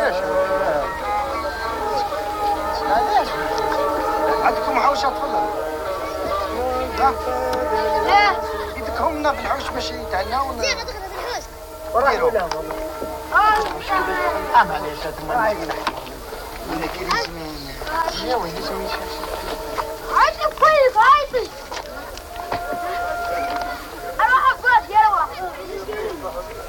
علاش؟ علاش؟ عندكم حوشه تفضل. لا لا يدكهم لنا في الحوش باش يتعناو. ورحموا لهم معليش هاد المرة. ولا كاين زمان. يا ويلي